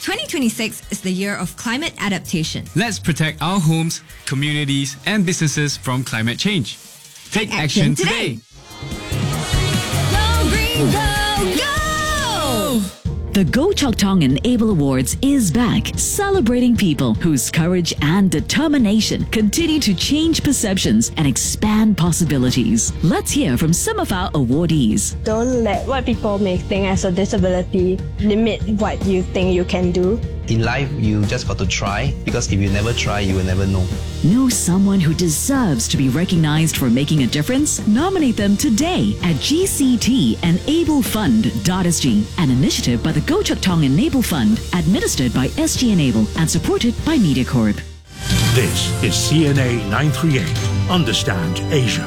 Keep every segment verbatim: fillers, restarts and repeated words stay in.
twenty twenty-six is the year of climate adaptation. Let's protect our homes, communities, and businesses from climate change. Take, Take action, action today. today. Go Green Go Go! The Go Chok Tong Enable Awards is back, celebrating people whose courage and determination continue to change perceptions and expand possibilities. Let's hear from some of our awardees. Don't let what people may think as a disability limit what you think you can do. In life, you just got to try, because if you never try, you will never know. Know someone who deserves to be recognized for making a difference? Nominate them today at G C T Enable Fund dot S G, an initiative by the Go Chok Tong Enable Fund, administered by S G Enable and supported by MediaCorp. This is C N A nine thirty-eight. Understand Asia.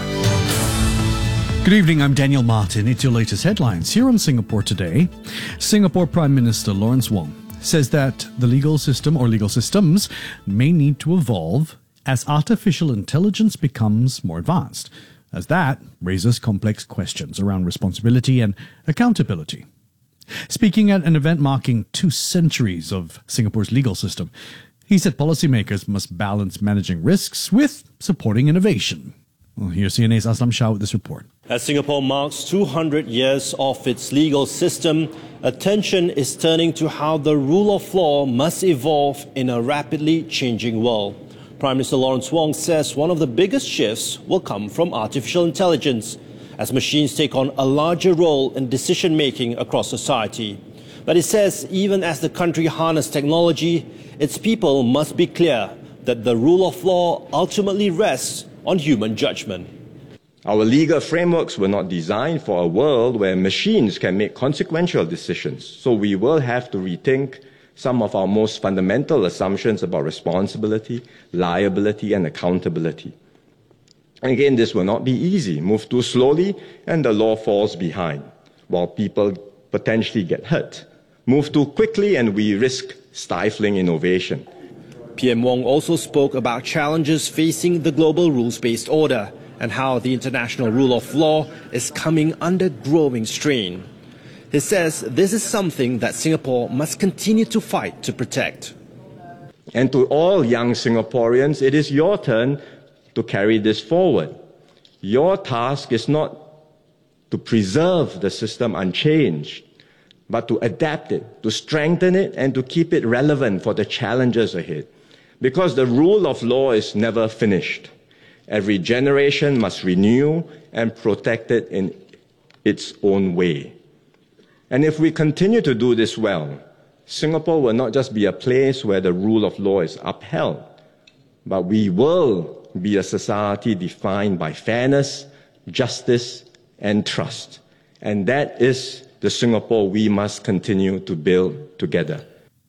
Good evening, I'm Daniel Martin. It's your latest headlines here on Singapore Today. Singapore Prime Minister Lawrence Wong says that the legal system or legal systems may need to evolve as artificial intelligence becomes more advanced, as that raises complex questions around responsibility and accountability. Speaking at an event marking two centuries of Singapore's legal system, he said policymakers must balance managing risks with supporting innovation. Well, here's C N A's Aslam Shah with this report. As Singapore marks two hundred years of its legal system, attention is turning to how the rule of law must evolve in a rapidly changing world. Prime Minister Lawrence Wong says one of the biggest shifts will come from artificial intelligence, as machines take on a larger role in decision-making across society. But he says even as the country harnesses technology, its people must be clear that the rule of law ultimately rests on human judgment. Our legal frameworks were not designed for a world where machines can make consequential decisions, so we will have to rethink some of our most fundamental assumptions about responsibility, liability, and accountability. And again, this will not be easy. Move too slowly and the law falls behind, while people potentially get hurt. Move too quickly and we risk stifling innovation. P M Wong also spoke about challenges facing the global rules-based order and how the international rule of law is coming under growing strain. He says this is something that Singapore must continue to fight to protect. And to all young Singaporeans, it is your turn to carry this forward. Your task is not to preserve the system unchanged, but to adapt it, to strengthen it, and to keep it relevant for the challenges ahead. Because the rule of law is never finished. Every generation must renew and protect it in its own way. And if we continue to do this well, Singapore will not just be a place where the rule of law is upheld, but we will be a society defined by fairness, justice, and trust. And that is the Singapore we must continue to build together.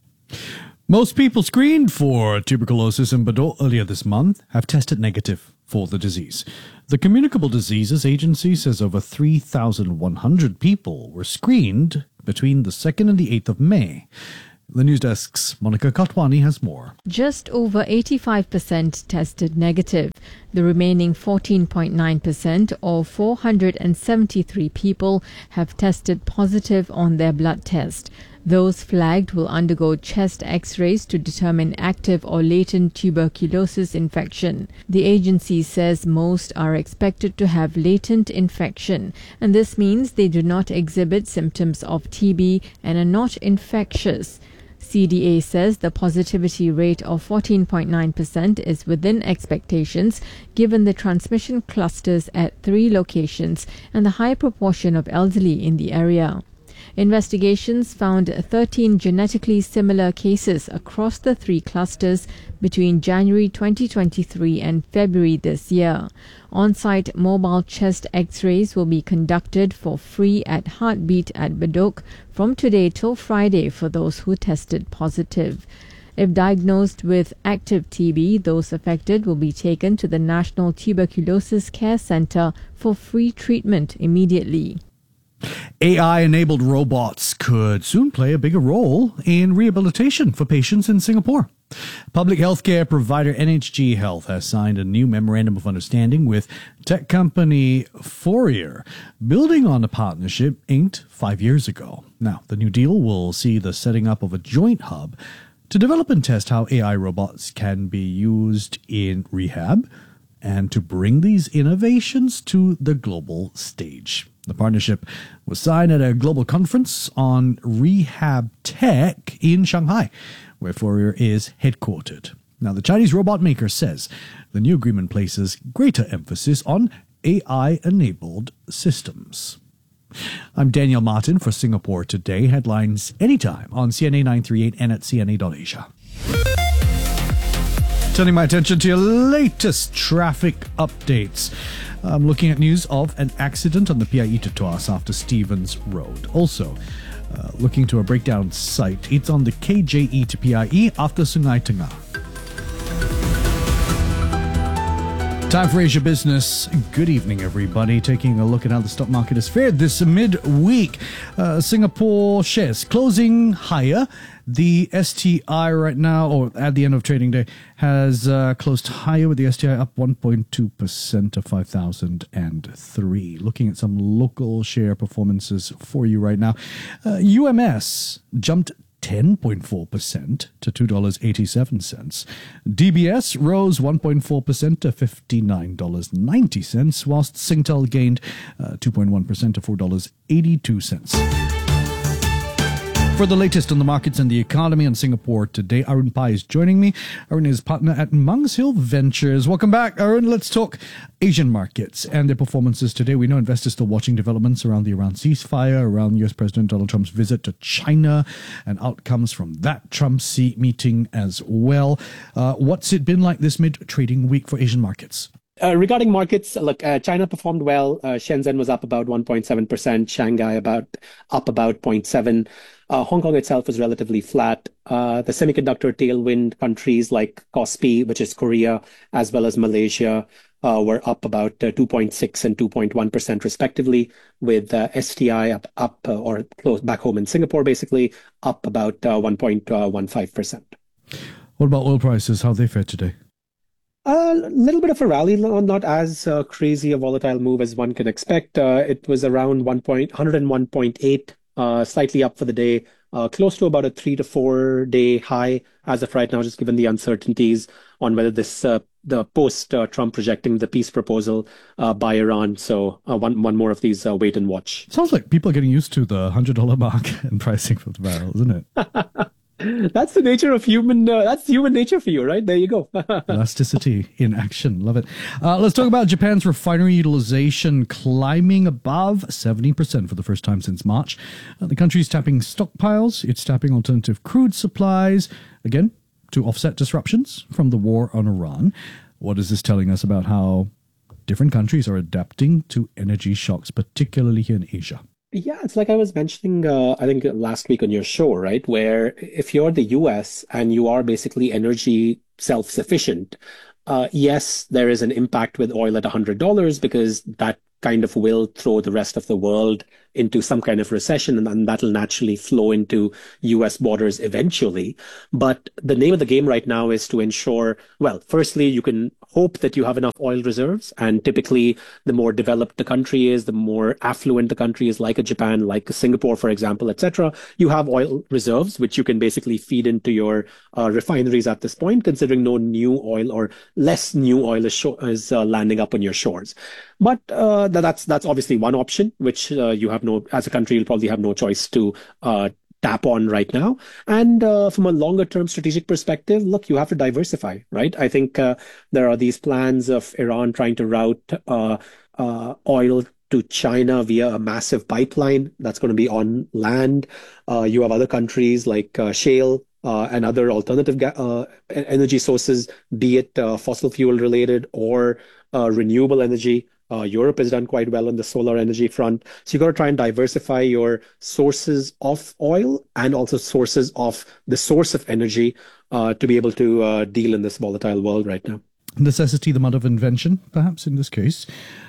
Most people screened for tuberculosis in Bedok earlier this month have tested negative for the disease. The Communicable Diseases Agency says over three thousand one hundred people were screened between the second and the eighth of May. The News Desk's Monica Katwani has more. Just over eighty-five percent tested negative. The remaining fourteen point nine percent, or four hundred seventy-three people, have tested positive on their blood test. Those flagged will undergo chest x-rays to determine active or latent tuberculosis infection. The agency says most are expected to have latent infection, and this means they do not exhibit symptoms of T B and are not infectious. C D A says the positivity rate of fourteen point nine percent is within expectations given the transmission clusters at three locations and the high proportion of elderly in the area. Investigations found thirteen genetically similar cases across the three clusters between January twenty twenty-three and February this year. On-site mobile chest x-rays will be conducted for free at Heartbeat at Bedok from today till Friday for those who tested positive. If diagnosed with active T B, those affected will be taken to the National Tuberculosis Care Centre for free treatment immediately. A I-enabled robots could soon play a bigger role in rehabilitation for patients in Singapore. Public healthcare provider N H G Health has signed a new memorandum of understanding with tech company Fourier, building on a partnership inked five years ago. Now, the new deal will see the setting up of a joint hub to develop and test how A I robots can be used in rehab and to bring these innovations to the global stage. The partnership was signed at a global conference on rehab tech in Shanghai, where Fourier is headquartered. Now, the Chinese robot maker says the new agreement places greater emphasis on A I-enabled systems. I'm Daniel Martin for Singapore Today. Headlines anytime on C N A nine thirty-eight and at C N A dot Asia. Turning my attention to your latest traffic updates. I'm looking at news of an accident on the P I E to Tuas after Stevens Road. Also, uh, looking to a breakdown site. It's on the K J E to P I E after Sungai Tengah. Time for Asia Business. Good evening, everybody. Taking a look at how the stock market has fared this midweek. Uh, Singapore shares closing higher. The S T I right now, or at the end of trading day, has uh, closed higher with the S T I up one point two percent to five thousand three. Looking at some local share performances for you right now. Uh, U M S jumped ten point four percent to two dollars and eighty-seven cents. D B S rose one point four percent to fifty-nine dollars and ninety cents, whilst Singtel gained uh, two point one percent to four dollars and eighty-two cents. For the latest on the markets and the economy in Singapore Today, Arun Pai is joining me. Arun is partner at Monks Hill Ventures. Welcome back, Arun. Let's talk Asian markets and their performances today. We know investors still watching developments around the Iran ceasefire, around U S President Donald Trump's visit to China, and outcomes from that Trump-Xi meeting as well. Uh, what's it been like this mid-trading week for Asian markets? Uh, regarding markets, look, uh, China performed well. Uh, Shenzhen was up about one point seven percent. Shanghai about up about zero point seven. Uh, Hong Kong itself was relatively flat. Uh, the semiconductor tailwind countries like KOSPI, which is Korea, as well as Malaysia, uh, were up about uh, two point six and two point one percent respectively, with uh, S T I up, up uh, or close back home in Singapore, basically, up about uh, one point one five percent. What about oil prices? How they fared today? A little bit of a rally, not as uh, crazy a volatile move as one can expect. Uh, it was around one point, one oh one point eight, uh, slightly up for the day, uh, close to about a three to four day high as of right now, just given the uncertainties on whether this, uh, the post uh, Trump rejecting the peace proposal uh, by Iran. So uh, one, one more of these uh, wait and watch. Sounds like people are getting used to the one hundred dollars mark and pricing for the barrel, isn't it? That's the nature of human, uh, that's human nature for you, right? There you go. Elasticity in action. Love it. Uh, let's talk about Japan's refinery utilization climbing above seventy percent for the first time since March. Uh, the country's tapping stockpiles. It's tapping alternative crude supplies, again, to offset disruptions from the war on Iran. What is this telling us about how different countries are adapting to energy shocks, particularly here in Asia? Yeah, it's like I was mentioning, uh, I think last week on your show, right? Where if you're the U S and you are basically energy self-sufficient, uh, yes, there is an impact with oil at one hundred dollars because that kind of will throw the rest of the world into some kind of recession, and then that'll naturally flow into U S borders eventually. But the name of the game right now is to ensure, well, firstly, you can hope that you have enough oil reserves. And typically, the more developed the country is, the more affluent the country is, like a Japan, like a Singapore, for example, et cetera. You have oil reserves, which you can basically feed into your uh, refineries at this point, considering no new oil or less new oil is, sh- is uh, landing up on your shores. But uh, that's that's obviously one option, which uh, you have no, as a country, you'll probably have no choice to uh, tap on right now. And uh, from a longer term strategic perspective, look, you have to diversify, right? I think uh, there are these plans of Iran trying to route uh, uh, oil to China via a massive pipeline that's going to be on land. Uh, you have other countries like uh, shale uh, and other alternative ga- uh, energy sources, be it uh, fossil fuel related or uh, renewable energy. Uh, Europe has done quite well on the solar energy front. So you got to try and diversify your sources of oil and also sources of the source of energy uh, to be able to uh, deal in this volatile world right now. Necessity, the mother of invention, perhaps in this case.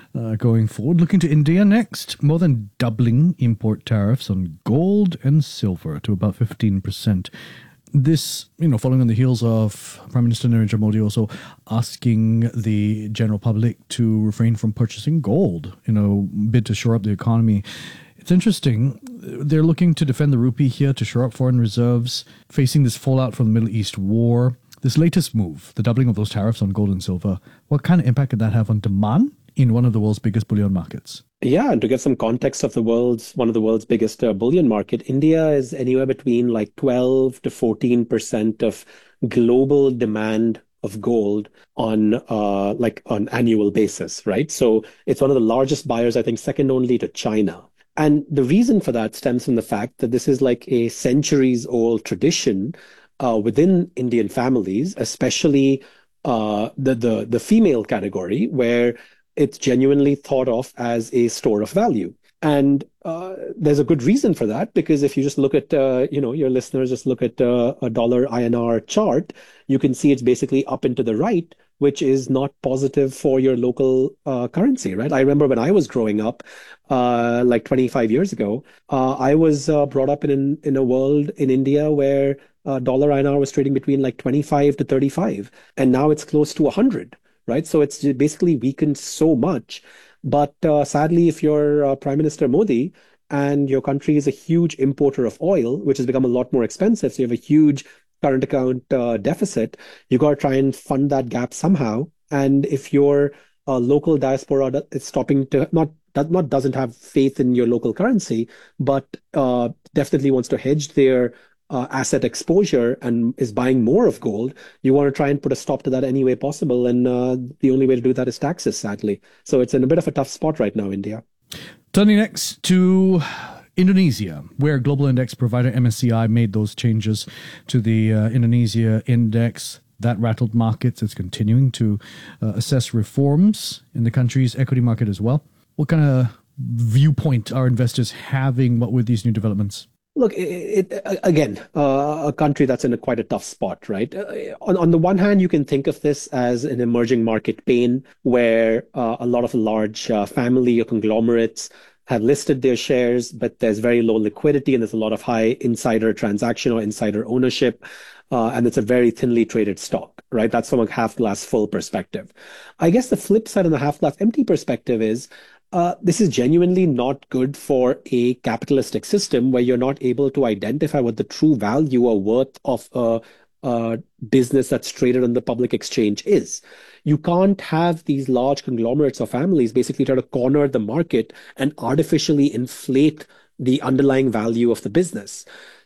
uh, going forward. Looking to India next, more than doubling import tariffs on gold and silver to about fifteen percent. This, you know, following on the heels of Prime Minister Narendra Modi also asking the general public to refrain from purchasing gold in a bid to shore up the economy. It's interesting. They're looking to defend the rupee here, to shore up foreign reserves, facing this fallout from the Middle East war. This latest move, the doubling of those tariffs on gold and silver, what kind of impact could that have on demand in one of the world's biggest bullion markets? Yeah, and to get some context of the world's one of the world's biggest uh, bullion market, India is anywhere between like twelve to fourteen percent of global demand of gold on uh like on annual basis, right? So it's one of the largest buyers, I think, second only to China. And the reason for that stems from the fact that this is like a centuries old tradition uh, within Indian families, especially uh, the, the, the female category, where it's genuinely thought of as a store of value. And uh, there's a good reason for that, because if you just look at, uh, you know, your listeners just look at uh, a dollar I N R chart, you can see it's basically up and to the right, which is not positive for your local uh, currency, right? I remember when I was growing up, uh, like twenty-five years ago, uh, I was uh, brought up in in a world in India where uh, dollar I N R was trading between like twenty-five to thirty-five, and now it's close to one hundred. Right? So it's basically weakened so much. But uh, sadly, if you're uh, Prime Minister Modi and your country is a huge importer of oil, which has become a lot more expensive, so you have a huge current account uh, deficit, you got to try and fund that gap somehow. And if your uh, local diaspora is stopping to, not that not doesn't have faith in your local currency, but uh, definitely wants to hedge their Uh, asset exposure and is buying more of gold, you want to try and put a stop to that any way possible. And uh, the only way to do that is taxes, sadly. So it's in a bit of a tough spot right now, India. Turning next to Indonesia, where global index provider M S C I made those changes to the uh, Indonesia index. That rattled markets. It's continuing to uh, assess reforms in the country's equity market as well. What kind of viewpoint are investors having what with these new developments? Look, it, it, again, uh, a country that's in a quite a tough spot, right? Uh, on, on the one hand, you can think of this as an emerging market pain where uh, a lot of large uh, family or conglomerates have listed their shares, but there's very low liquidity and there's a lot of high insider transaction or insider ownership. Uh, and it's a very thinly traded stock, right? That's from a half glass full perspective. I guess the flip side of the half glass empty perspective is Uh, this is genuinely not good for a capitalistic system where you're not able to identify what the true value or worth of a, a business that's traded on the public exchange is. You can't have these large conglomerates or families basically try to corner the market and artificially inflate the underlying value of the business.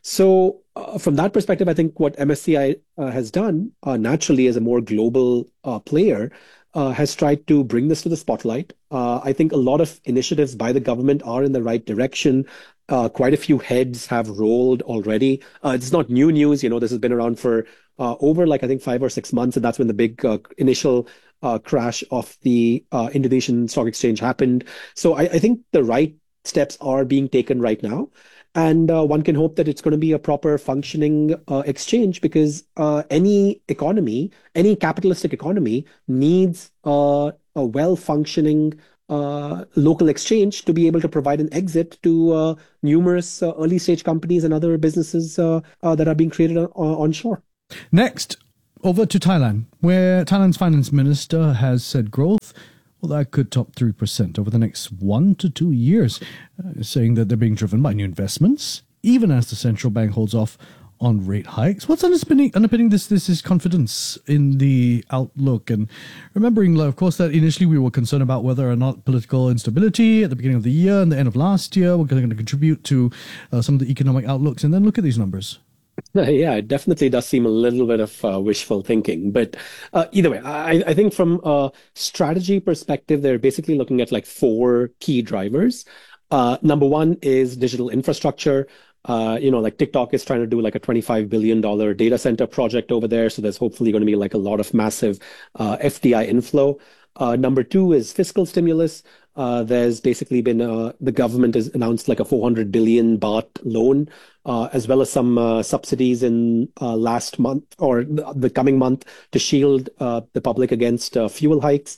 So uh, from that perspective, I think what M S C I uh, has done uh, naturally as a more global uh, player Uh, has tried to bring this to the spotlight. Uh, I think a lot of initiatives by the government are in the right direction. Uh, quite a few heads have rolled already. Uh, it's not new news. You know, this has been around for uh, over like, I think, five or six months. And that's when the big uh, initial uh, crash of the uh, Indonesian stock exchange happened. So I, I think the right steps are being taken right now. And uh, one can hope that it's going to be a proper functioning uh, exchange because uh, any economy, any capitalistic economy needs uh, a well-functioning uh, local exchange to be able to provide an exit to uh, numerous uh, early-stage companies and other businesses uh, uh, that are being created on, onshore. Next, over to Thailand, where Thailand's finance minister has said growth, well, that could top three percent over the next one to two years, uh, saying that they're being driven by new investments, even as the central bank holds off on rate hikes. What's underpinning, underpinning this? This is confidence in the outlook. And remembering, of course, that initially we were concerned about whether or not political instability at the beginning of the year and the end of last year were going to contribute to uh, some of the economic outlooks. And then look at these numbers. Yeah, it definitely does seem a little bit of uh, wishful thinking. But uh, either way, I, I think from a strategy perspective, they're basically looking at like four key drivers. Uh, number one is digital infrastructure. Uh, you know, like TikTok is trying to do like a twenty-five billion dollars data center project over there. So there's hopefully going to be like a lot of massive uh, F D I inflow. Uh, number two is fiscal stimulus. Uh, there's basically been, uh, the government has announced like a four hundred billion baht loan, uh, as well as some uh, subsidies in uh, last month or the, the coming month to shield uh, the public against uh, fuel hikes.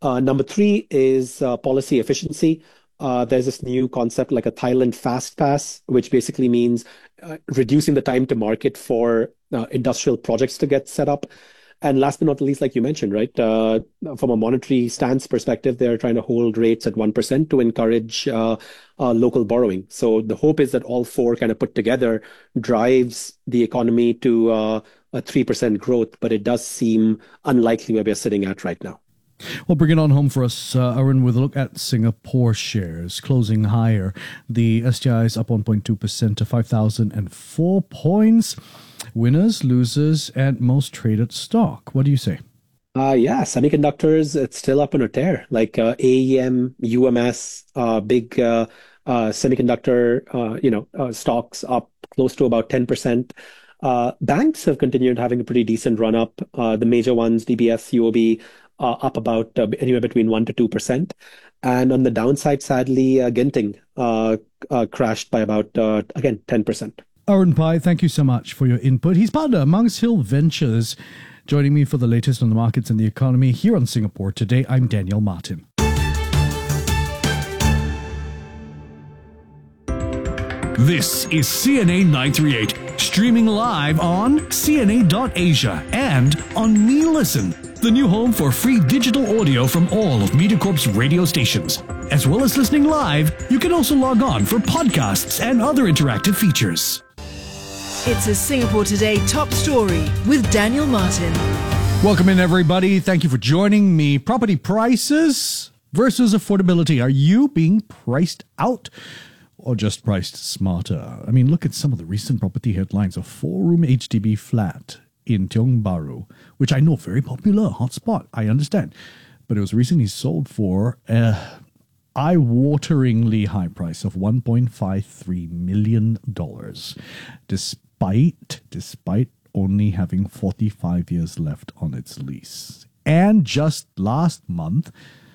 Uh, number three is uh, policy efficiency. Uh, there's this new concept like a Thailand Fast Pass, which basically means uh, reducing the time to market for uh, industrial projects to get set up. And last but not least, like you mentioned, right, uh, from a monetary stance perspective, they're trying to hold rates at one percent to encourage uh, uh, local borrowing. So the hope is that all four kind of put together drives the economy to uh, a three percent growth, but it does seem unlikely where we're sitting at right now. Well, bring it on home for us, uh, Arun, with a look at Singapore shares closing higher. The S T I is up one point two percent to five thousand four points. Winners, losers, and most traded stock. What do you say? Uh, yeah, semiconductors, it's still up on a tear. Like uh, A E M, U M S, uh, big uh, uh, semiconductor, uh, you know, uh, stocks up close to about ten percent. Uh, banks have continued having a pretty decent run up. Uh, the major ones, D B S, U O B, uh, up about uh, anywhere between one to two percent. And on the downside, sadly, uh, Genting uh, uh, crashed by about, uh, again, ten percent. Arun Pai, thank you so much for your input. He's partner at Monks Hill Ventures, joining me for the latest on the markets and the economy here on Singapore Today. I'm Daniel Martin. This is C N A nine three eight, streaming live on C N A dot Asia and on MeListen, the new home for free digital audio from all of MediaCorp's radio stations. As well as listening live, you can also log on for podcasts and other interactive features. It's a Singapore Today top story with Daniel Martin. Welcome in, everybody. Thank you for joining me. Property prices versus affordability. Are you being priced out or just priced smarter? I mean, look at some of the recent property headlines. A four-room H D B flat in Tiong Bahru, which I know very popular, hotspot, I understand. But it was recently sold for a eye-wateringly high price of one point five three million dollars, despite, despite only having forty-five years left on its lease. And just last month,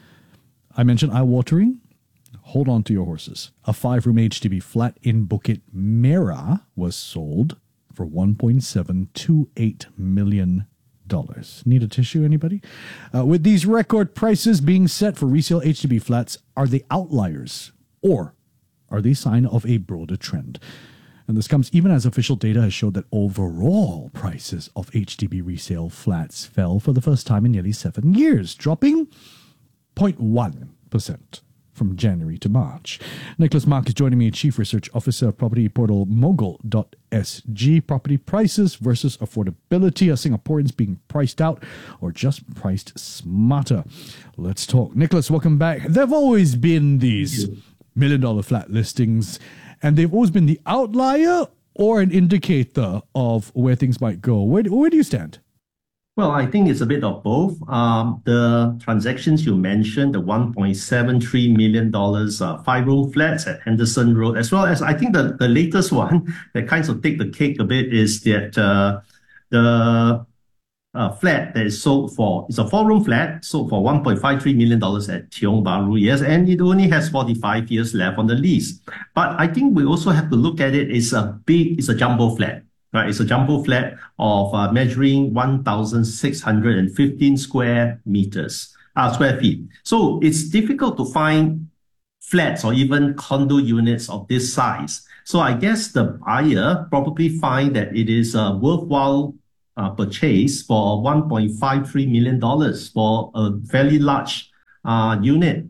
I mentioned eye-watering. Hold on to your horses. A five-room H D B flat in Bukit Merah was sold for one point seven two eight million dollars. Need a tissue, anybody? Uh, with these record prices being set for resale H D B flats, are they outliers or are they sign of a broader trend? And this comes even as official data has showed that overall prices of H D B resale flats fell for the first time in nearly seven years, dropping zero point one percent. from January to March. Nicholas Mark is joining me, Chief Research Officer of property portal mogul dot S G. Property prices versus affordability. Are Singaporeans being priced out or just priced smarter? Let's talk. Nicholas, welcome back. There have always been these million dollar flat listings, and they've always been the outlier or an indicator of where things might go. Where, where do you stand? Well, I think it's a bit of both. Um, the transactions you mentioned, the one point seven three million dollars uh, five-room flats at Henderson Road, as well as I think the, the latest one that kind of take the cake a bit is that uh, the uh, flat that is sold for, it's a four-room flat, sold for one point five three million dollars at Tiong Bahru, yes, and it only has forty-five years left on the lease. But I think we also have to look at it, it's a big, it's a jumbo flat. Right, it's a jumbo flat of uh, measuring one thousand six hundred fifteen square meters, uh, square feet. So it's difficult to find flats or even condo units of this size. So I guess the buyer probably find that it is a worthwhile uh, purchase for one point five three million dollars for a fairly large uh, unit.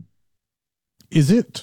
Is it?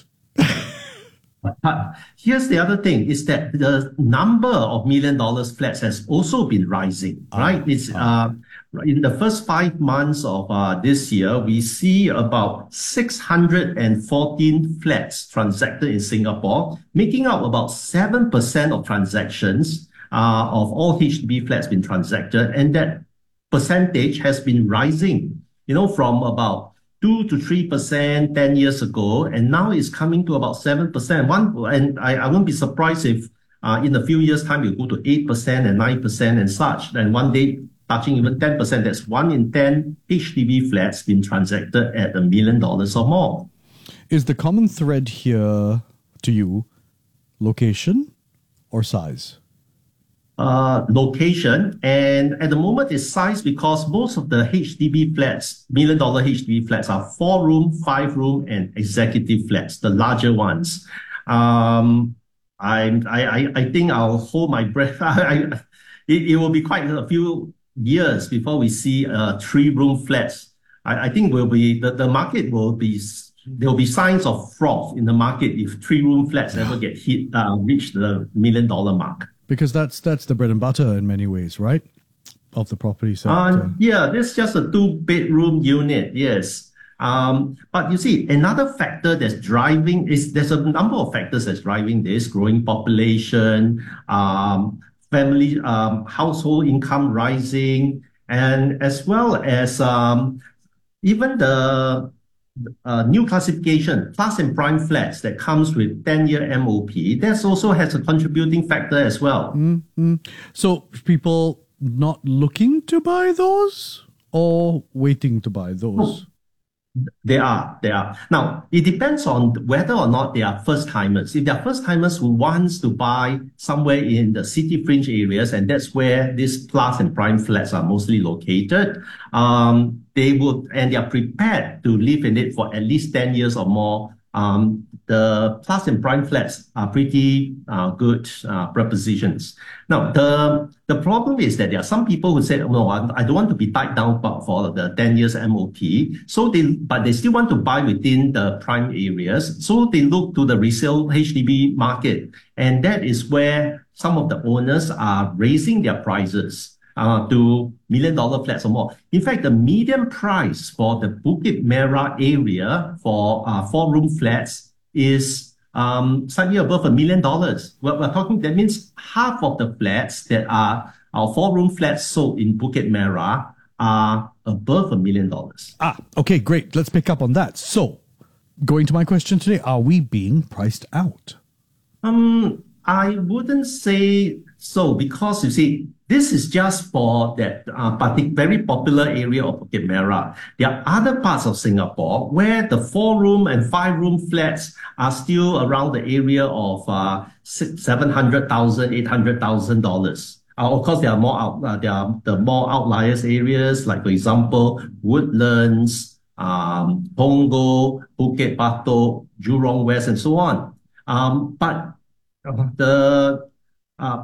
But here's the other thing, is that the number of million dollars flats has also been rising, right? It's uh, in the first five months of uh, this year, we see about six hundred fourteen flats transacted in Singapore, making up about seven percent of transactions uh, of all H D B flats being transacted. And that percentage has been rising, you know, from about two to three percent ten years ago, and now it's coming to about seven percent. One, and I, I won't be surprised if uh, in a few years' time you go to eight percent and nine percent and such. And one day touching even ten percent. That's one in ten H D B flats being transacted at a million dollars or more. Is the common thread here to you location or size? uh, location, and at the moment it's sized because most of the H D B flats, million dollar H D B flats, are four room, five room, and executive flats, the larger ones. Um, I, I, I think I'll hold my breath. I, it, it will be quite a few years before we see uh, three room flats. I, I think will be the, the market will be there will be signs of froth in the market if three room flats ever get hit, uh, reach the million dollar mark. Because that's that's the bread and butter in many ways, right? Of the property sector. Uh, yeah, this is just a two bedroom unit. Yes. Um, but you see, another factor that's driving is there's a number of factors that's driving this: growing population, um, family, um, household income rising, and as well as um, even the uh, new classification, plus and prime flats that comes with ten-year M O P. That also has a contributing factor as well. Mm-hmm. So people not looking to buy those or waiting to buy those? Oh. They are, they are. Now, it depends on whether or not they are first-timers. If they are first-timers who wants to buy somewhere in the city fringe areas, and that's where these plus and prime flats are mostly located, um, they would, and they are prepared to live in it for at least ten years or more. Um, the plus and prime flats are pretty uh, good uh, propositions. Now, the the problem is that there are some people who say, no, I, I don't want to be tied down for the ten years M O P. So they, but they still want to buy within the prime areas. So they look to the resale H D B market. And that is where some of the owners are raising their prices Uh, to million dollar flats or more. In fact, the median price for the Bukit Merah area for uh, four room flats is um, slightly above a million dollars. We're, we're talking, that means half of the flats that are our four room flats sold in Bukit Merah are above a million dollars. Ah, okay, great. Let's pick up on that. So, going to my question today, are we being priced out? Um, I wouldn't say so, because you see, this is just for that uh, partic- very popular area of Bukit Merah. There are other parts of Singapore where the four-room and five-room flats are still around the area of uh, seven hundred thousand dollars, eight hundred thousand dollars. Uh, of course, there are more out, uh, there are the more outliers areas, like for example, Woodlands, um, Punggol, Bukit Batok, Jurong West, and so on. Um, but the uh,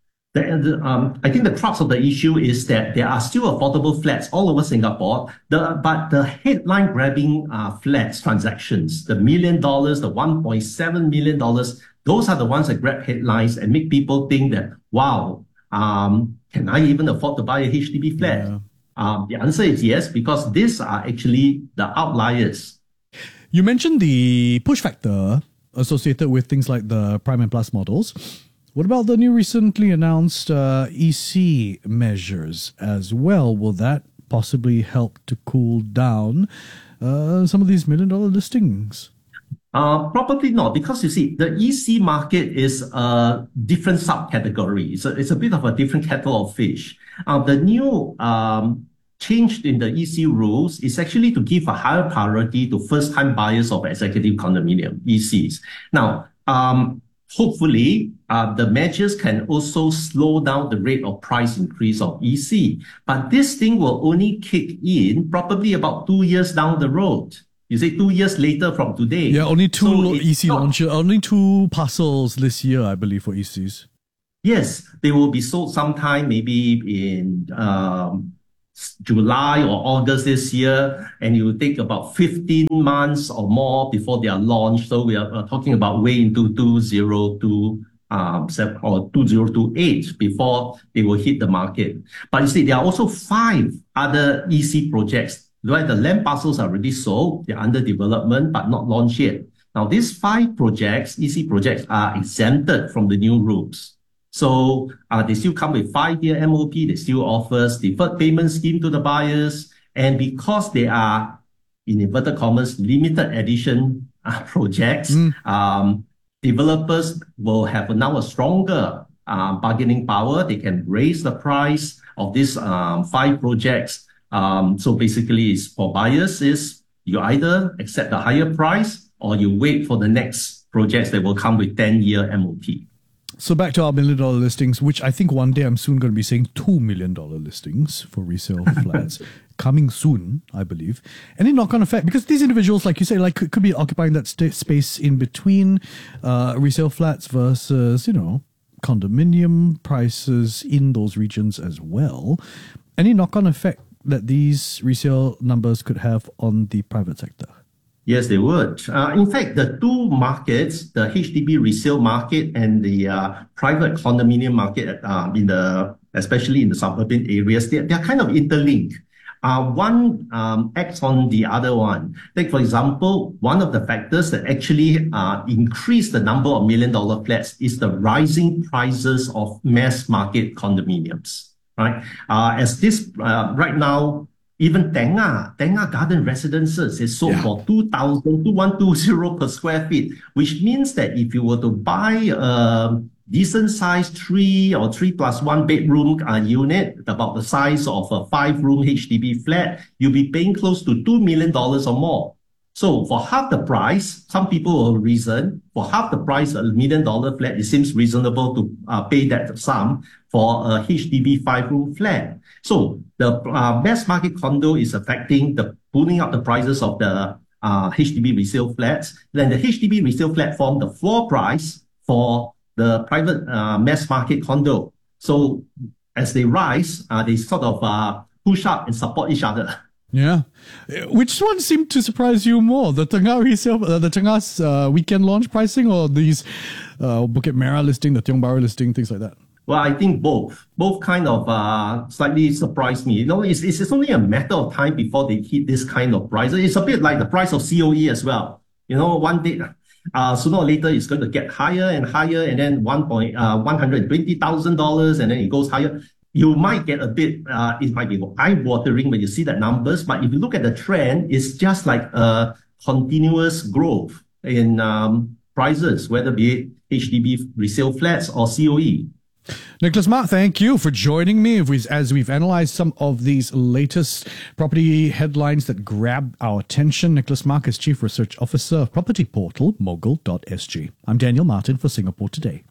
The, um, I think the crux of the issue is that there are still affordable flats all over Singapore. The, but the headline grabbing uh, flats transactions, the million dollars, the one point seven million dollars, those are the ones that grab headlines and make people think that, wow, um, can I even afford to buy a H D B flat? Yeah. Um, the answer is yes, because these are actually the outliers. You mentioned the push factor associated with things like the Prime and Plus models. What about the new recently announced uh, E C measures as well? Will that possibly help to cool down uh, some of these million dollar listings? Uh, probably not, because you see, the E C market is a different subcategory. So it's a bit of a different kettle of fish. Uh, the new um, change in the E C rules is actually to give a higher priority to first-time buyers of executive condominium, E Cs. Now, um, hopefully, uh, the measures can also slow down the rate of price increase of E C. But this thing will only kick in probably about two years down the road. You say two years later from today. Yeah, only two so E C launches, only two parcels this year, I believe, for E Cs. Yes, they will be sold sometime maybe in um, July or August this year, and it will take about fifteen months or more before they are launched. So we are uh, talking about way into two thousand two um, or two thousand twenty-eight before they will hit the market. But you see, there are also five other E C projects. Right, the land parcels are already sold, they're under development but not launched yet. Now, these five projects, E C projects, are exempted from the new rules. So uh, they still come with five-year M O P, they still offers deferred payment scheme to the buyers, and because they are, in inverted commas, limited edition uh, projects, mm. um, developers will have now a stronger uh, bargaining power. They can raise the price of these um, five projects. Um, so basically, it's for buyers is you either accept the higher price or you wait for the next projects that will come with ten-year M O P. So back to our million dollar listings, which I think one day I'm soon going to be saying two million dollar listings for resale flats. Coming soon, I believe. Any knock-on effect? Because these individuals, like you say, like could, could be occupying that st- space in between uh, resale flats versus, you know, condominium prices in those regions as well. Any knock-on effect that these resale numbers could have on the private sector? Yes, they would. Uh, in fact, the two markets, the H D B resale market and the uh, private condominium market, uh, in the especially in the suburban areas, they they are kind of interlinked. Uh, one um, acts on the other one. Like, for example, one of the factors that actually uh, increase the number of million dollar flats is the rising prices of mass market condominiums, right? Uh, as this uh, right now, even Tengah, Tengah Garden Residences is sold yeah. for two thousand, two thousand one hundred twenty per square feet, which means that if you were to buy a decent sized three or three plus one bedroom uh, unit, about the size of a five room H D B flat, you'll be paying close to two million dollars or more. So for half the price, some people will reason, for half the price, a million dollar flat, it seems reasonable to uh, pay that sum for a H D B five room flat. So the uh, mass market condo is affecting the pulling up the prices of the uh, H D B resale flats. Then the H D B resale flat form the floor price for the private uh, mass market condo. So as they rise, uh, they sort of uh, push up and support each other. Yeah. Which one seemed to surprise you more? The Tengah resale, uh, the Tengah's uh, weekend launch pricing, or these uh, Bukit Merah listing, the Tiong Bahru listing, things like that? Well, I think both. Both kind of uh, slightly surprised me. You know, it's, it's only a matter of time before they hit this kind of price. It's a bit like the price of C O E as well. You know, one day, uh, sooner or later, it's going to get higher and higher, and then one point, uh, one hundred twenty thousand dollars, and then it goes higher. You might get a bit, uh, it might be eye-watering when you see that numbers, but if you look at the trend, it's just like a continuous growth in um, prices, whether be it H D B resale flats or C O E. Nicholas Mak, thank you for joining me as we've analyzed some of these latest property headlines that grab our attention. Nicholas Mak is Chief Research Officer of property portal mogul dot s g. I'm Daniel Martin for Singapore Today.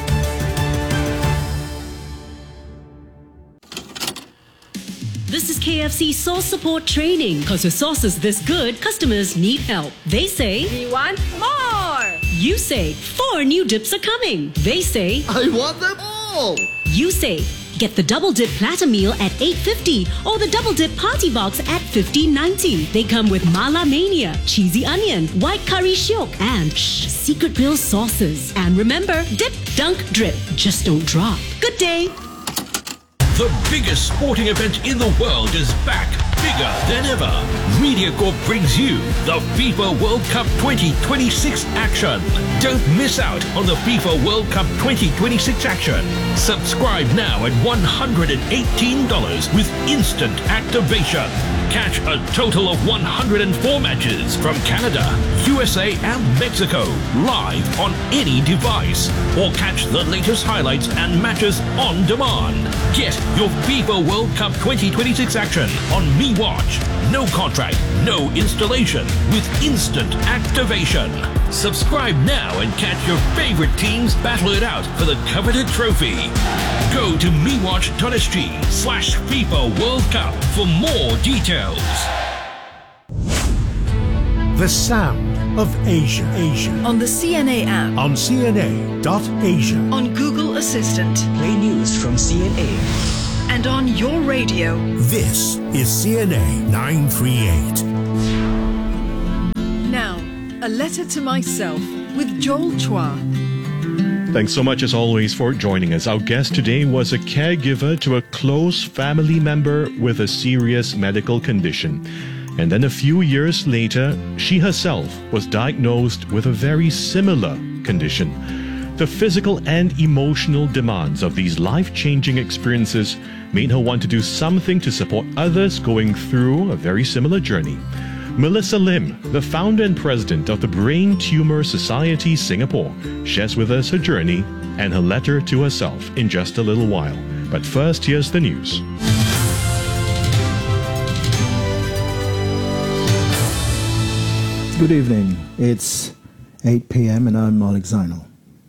This is K F C Sauce Support Training. Because with sauces this good, customers need help. They say, we want more. You say, four new dips are coming. They say, I want them all. You say, get the Double Dip Platter Meal at eight fifty or the Double Dip Party Box at fifteen ninety. They come with Mala Mania, Cheesy Onion, White Curry Shiok, and shh, Secret Grill sauces. And remember, dip, dunk, drip. Just don't drop. Good day. The biggest sporting event in the world is back, bigger than ever. MediaCorp brings you the FIFA World Cup twenty twenty-six action. Don't miss out on the FIFA World Cup twenty twenty-six action. Subscribe now at one hundred eighteen dollars with instant activation. Catch a total of one hundred four matches from Canada, U S A and Mexico live on any device. Or catch the latest highlights and matches on demand. Get your FIFA World Cup twenty twenty-six action on MeWatch. No contract, no installation with instant activation. Subscribe now and catch your favorite teams battle it out for the coveted trophy. Go to mewatch.sg slash FIFA World Cup for more details. The sound of Asia. Asia. On the C N A app. On C N A dot Asia. On Google Assistant. Play news from C N A. And on your radio. This is C N A nine thirty-eight. Now, a letter to myself with Joel Chua. Thanks so much as always for joining us. Our guest today was a caregiver to a close family member with a serious medical condition. And then a few years later, she herself was diagnosed with a very similar condition. The physical and emotional demands of these life-changing experiences made her want to do something to support others going through a very similar journey. Melissa Lim, the founder and president of the Brain Tumor Society Singapore, shares with us her journey and her letter to herself in just a little while. But first, here's the news. Good evening. It's eight p.m. and I'm Malik Zainal.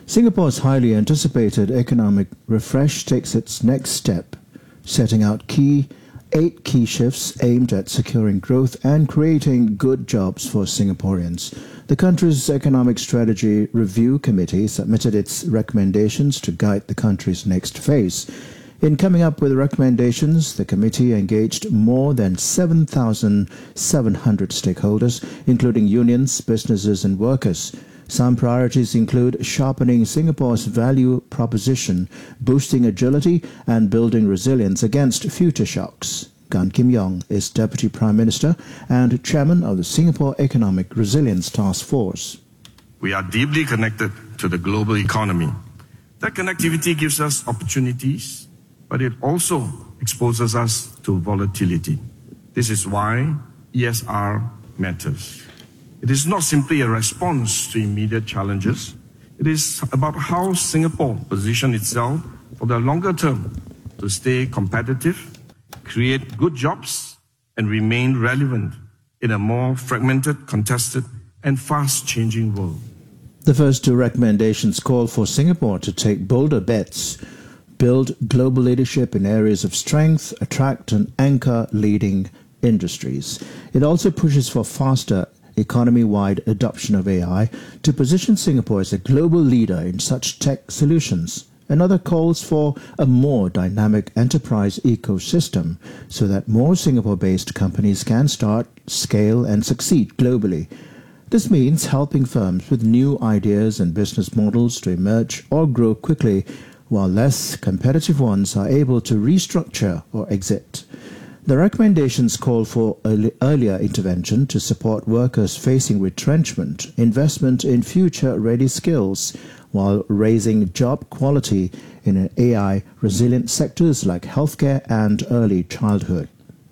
Singapore's highly anticipated economic refresh takes its next step, setting out key eight key shifts aimed at securing growth and creating good jobs for Singaporeans. The country's Economic Strategy Review Committee submitted its recommendations to guide the country's next phase. In coming up with recommendations, the committee engaged more than seven thousand seven hundred stakeholders, including unions, businesses and workers. Some priorities include sharpening Singapore's value proposition, boosting agility and building resilience against future shocks. Gan Kim Yong is Deputy Prime Minister and Chairman of the Singapore Economic Resilience Task Force. We are deeply connected to the global economy. That connectivity gives us opportunities, but it also exposes us to volatility. This is why E S R matters. It is not simply a response to immediate challenges. It is about how Singapore positions itself for the longer term to stay competitive, create good jobs, and remain relevant in a more fragmented, contested, and fast-changing world. The first two recommendations call for Singapore to take bolder bets, build global leadership in areas of strength, attract and anchor leading industries. It also pushes for faster economy-wide adoption of A I to position Singapore as a global leader in such tech solutions. Another calls for a more dynamic enterprise ecosystem so that more Singapore-based companies can start, scale and succeed globally. This means helping firms with new ideas and business models to emerge or grow quickly, while less competitive ones are able to restructure or exit. The recommendations call for early, earlier intervention to support workers facing retrenchment, investment in future-ready skills, while raising job quality in A I-resilient sectors like healthcare and early childhood.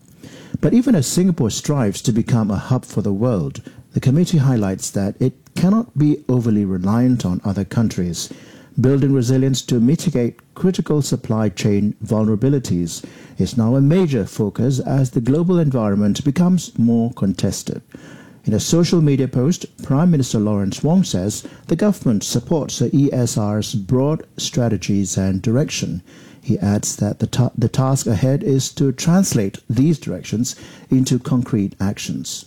But even as Singapore strives to become a hub for the world, the committee highlights that it cannot be overly reliant on other countries. Building resilience to mitigate critical supply chain vulnerabilities is now a major focus as the global environment becomes more contested. In a social media post, Prime Minister Lawrence Wong says the government supports the E S R's broad strategies and direction. He adds that the, ta- the task ahead is to translate these directions into concrete actions.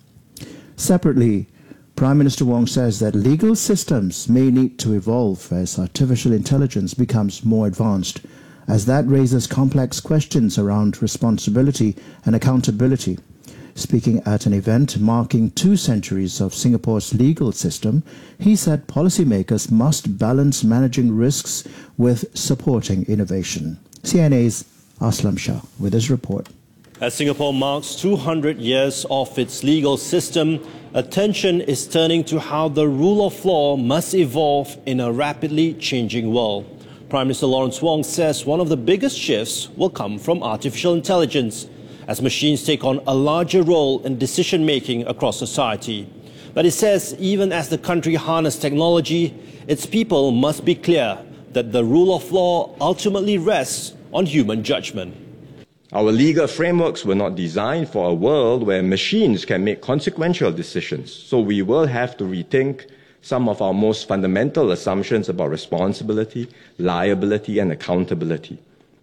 Separately, Prime Minister Wong says that legal systems may need to evolve as artificial intelligence becomes more advanced, as that raises complex questions around responsibility and accountability. Speaking at an event marking two centuries of Singapore's legal system, he said policymakers must balance managing risks with supporting innovation. C N A's Aslam Shah with his report. As Singapore marks two hundred years of its legal system, attention is turning to how the rule of law must evolve in a rapidly changing world. Prime Minister Lawrence Wong says one of the biggest shifts will come from artificial intelligence, as machines take on a larger role in decision-making across society. But he says even as the country harnesses technology, its people must be clear that the rule of law ultimately rests on human judgment. Our legal frameworks were not designed for a world where machines can make consequential decisions, so we will have to rethink some of our most fundamental assumptions about responsibility, liability, and accountability.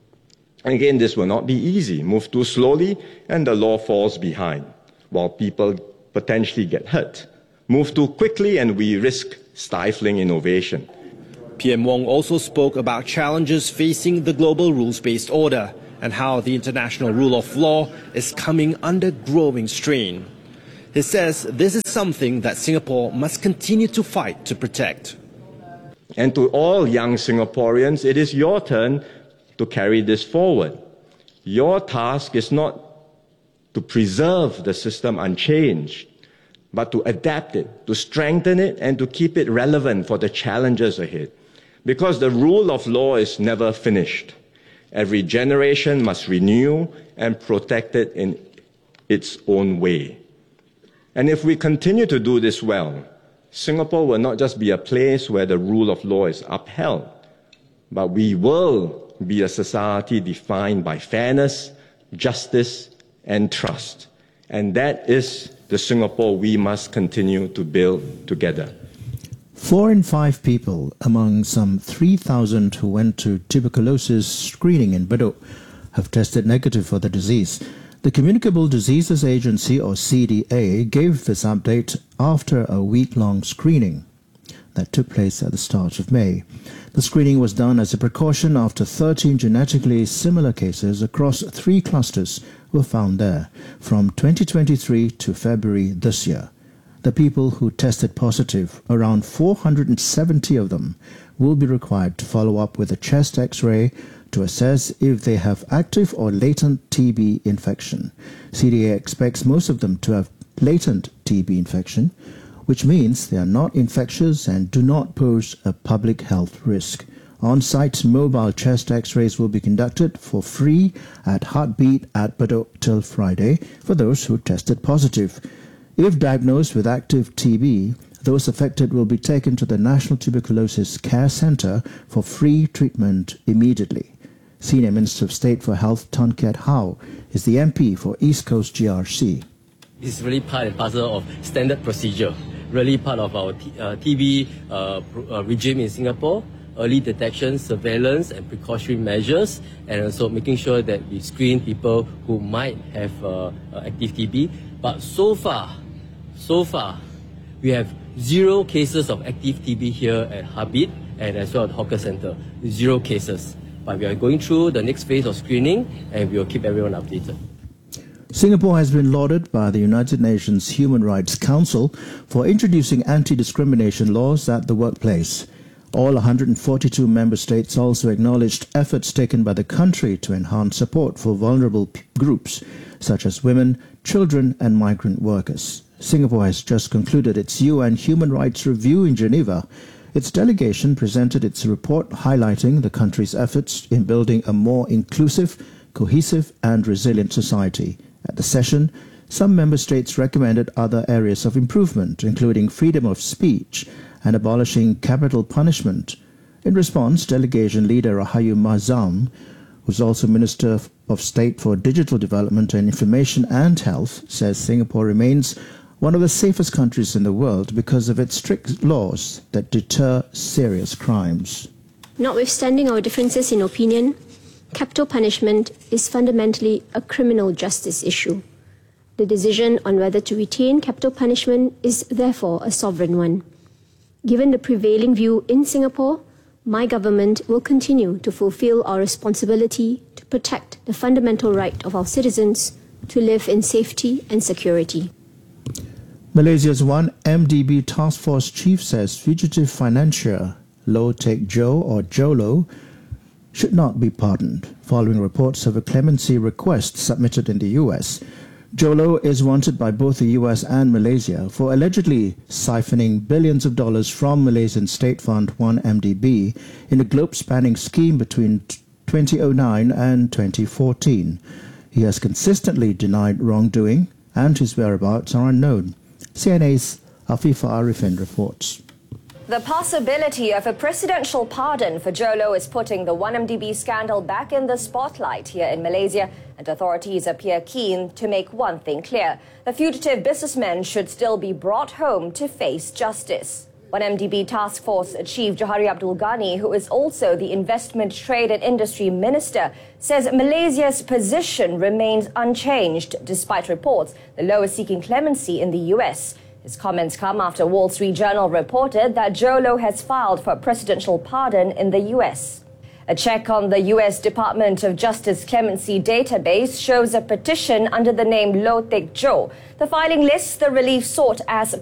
And again, this will not be easy. Move too slowly, and the law falls behind, while people potentially get hurt. Move too quickly, and we risk stifling innovation. P M Wong also spoke about challenges facing the global rules-based order and how the international rule of law is coming under growing strain. He says this is something that Singapore must continue to fight to protect. And to all young Singaporeans, it is your turn to carry this forward. Your task is not to preserve the system unchanged, but to adapt it, to strengthen it, and to keep it relevant for the challenges ahead. Because the rule of law is never finished. Every generation must renew and protect it in its own way. And if we continue to do this well, Singapore will not just be a place where the rule of law is upheld, but we will be a society defined by fairness, justice, and trust. And that is the Singapore we must continue to build together. Four in five people among some three thousand who went to tuberculosis screening in Bedok have tested negative for the disease. The Communicable Diseases Agency, or C D A, gave this update after a week-long screening that took place at the start of May. The screening was done as a precaution after thirteen genetically similar cases across three clusters were found there from twenty twenty-three to February this year. The people who tested positive, around four hundred seventy of them, will be required to follow up with a chest X-ray to assess if they have active or latent T B infection. C D A expects most of them to have latent T B infection, which means they are not infectious and do not pose a public health risk. On-site mobile chest X-rays will be conducted for free at Heartbeat at Bedok till Friday for those who tested positive. If diagnosed with active T B, those affected will be taken to the National Tuberculosis Care Centre for free treatment immediately. Senior Minister of State for Health Tan Kiat How is the M P for East Coast G R C. It's really part and parcel of standard procedure, really part of our t uh, T B uh, uh, regime in Singapore, early detection, surveillance and precautionary measures, and also making sure that we screen people who might have uh, uh, active T B. But so far, so far, we have zero cases of active T B here at Heartbeat and as well at Hawker Centre. Zero cases. But we are going through the next phase of screening and we will keep everyone updated. Singapore has been lauded by the United Nations Human Rights Council for introducing anti-discrimination laws at the workplace. All one hundred forty-two member states also acknowledged efforts taken by the country to enhance support for vulnerable groups such as women, children and migrant workers. Singapore has just concluded its U N Human Rights Review in Geneva. Its delegation presented its report highlighting the country's efforts in building a more inclusive, cohesive and resilient society. At the session, some member states recommended other areas of improvement, including freedom of speech and abolishing capital punishment. In response, delegation leader Rahayu Mazam, who's also Minister of State for Digital Development and Information and Health, says Singapore remains one of the safest countries in the world because of its strict laws that deter serious crimes. Notwithstanding our differences in opinion, capital punishment is fundamentally a criminal justice issue. The decision on whether to retain capital punishment is therefore a sovereign one. Given the prevailing view in Singapore, my government will continue to fulfill our responsibility to protect the fundamental right of our citizens to live in safety and security. Malaysia's one M D B task force chief says fugitive financier Low Teck Joe, or Jolo, should not be pardoned, following reports of a clemency request submitted in the U S. Jolo is wanted by both the U S and Malaysia for allegedly siphoning billions of dollars from Malaysian State Fund one M D B in a globe-spanning scheme between twenty oh nine and twenty fourteen. He has consistently denied wrongdoing and his whereabouts are unknown. C N A's Afifa Arifin reports. The possibility of a presidential pardon for Jolo is putting the one M D B scandal back in the spotlight here in Malaysia, and authorities appear keen to make one thing clear. The fugitive businessman should still be brought home to face justice. one M D B Task Force Chief Johari Abdul Ghani, who is also the Investment, Trade and Industry Minister, says Malaysia's position remains unchanged despite reports the Low is seeking clemency in the U S. His comments come after Wall Street Journal reported that Jolo has filed for a presidential pardon in the U S. A check on the U S Department of Justice clemency database shows a petition under the name Low Teck Joe. The filing lists the relief sought as